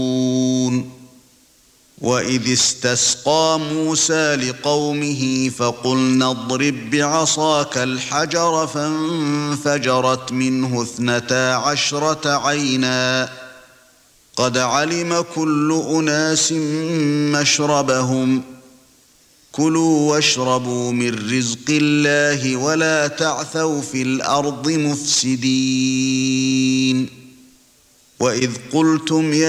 وَإِذِ اسْتَسْقَى مُوسَى لِقَوْمِهِ فَقُلْنَا اضْرِب بِّعَصَاكَ الْحَجَرَ فَانفَجَرَتْ مِنْهُ 12 عَيْنًا قَدْ عَلِمَ كُلُّ أُنَاسٍ مَّشْرَبَهُمْ كُلُوا وَاشْرَبُوا مِن رِّزْقِ اللَّهِ وَلَا تَعْثَوْا فِي الْأَرْضِ مُفْسِدِينَ وَإِذْ قُلْتُمْ